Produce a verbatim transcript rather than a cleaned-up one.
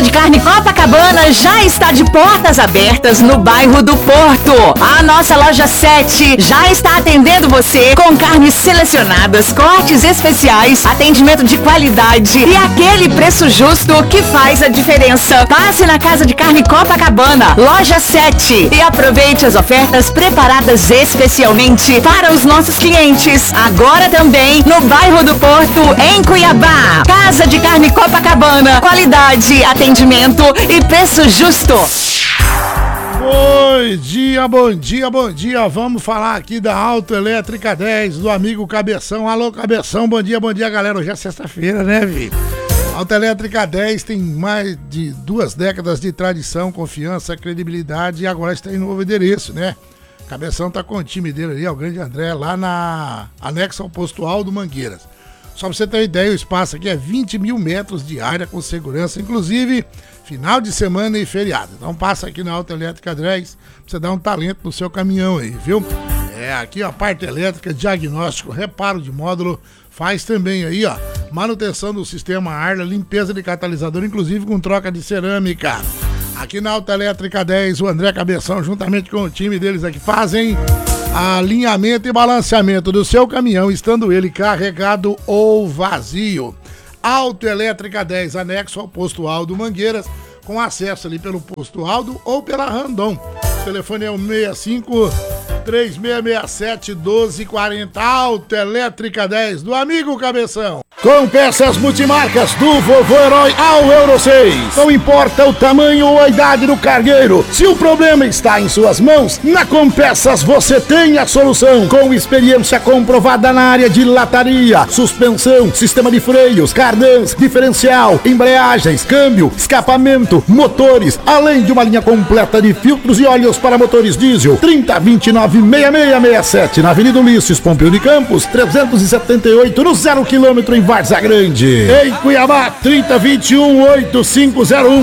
de Carne Copacabana já está de portas abertas no bairro do Porto. A nossa loja sete já está atendendo você com carnes selecionadas, cortes especiais, atendimento de qualidade e aquele preço justo que faz a diferença. Passe na Casa de Carne Copacabana, loja sete, e aproveite as ofertas preparadas especialmente para os nossos clientes. Agora também no bairro do Porto, em Cuiabá. Casa de Carne Copacabana, qualidade, atendimento e preço justo. Bom dia, bom dia, bom dia. Vamos falar aqui da Autoelétrica dez, do amigo Cabeção. Alô, Cabeção, bom dia, bom dia, galera. Hoje é sexta-feira, né, Vi? Autoelétrica dez tem mais de duas décadas de tradição, confiança, credibilidade e agora está em novo endereço, né? Cabeção tá com o time dele ali, é o grande André, lá na anexo ao posto Aldo Mangueiras. Só pra você ter uma ideia, o espaço aqui é vinte mil metros de área com segurança, inclusive final de semana e feriado. Então passa aqui na Autoelétrica dez pra você dar um talento no seu caminhão aí, viu? É, aqui ó, parte elétrica, diagnóstico, reparo de módulo, faz também aí ó, manutenção do sistema Arla, limpeza de catalisador, inclusive com troca de cerâmica. Aqui na Autoelétrica dez, o André Cabeção, juntamente com o time deles aqui, fazem alinhamento e balanceamento do seu caminhão, estando ele carregado ou vazio. Autoelétrica dez, anexo ao posto Aldo Mangueiras, com acesso ali pelo posto Aldo ou pela Randon. O telefone é o seis cinco, três seis seis sete, um dois quatro zero. Autoelétrica dez, do amigo Cabeção. Com peças multimarcas do Vovô Herói ao Euro seis. Não importa o tamanho ou a idade do cargueiro, se o problema está em suas mãos, na Compeças você tem a solução. Com experiência comprovada na área de lataria, suspensão, sistema de freios, cardãs, diferencial, embreagens, câmbio, escapamento, motores, além de uma linha completa de filtros e óleos para motores diesel. trinta, vinte e nove, sessenta e seis sessenta e sete na Avenida Ulisses Pompeu de Campos, trezentos e setenta e oito no zero quilômetro em Várzea Grande. Em Cuiabá, trinta, vinte e um, oitenta e cinco zero um.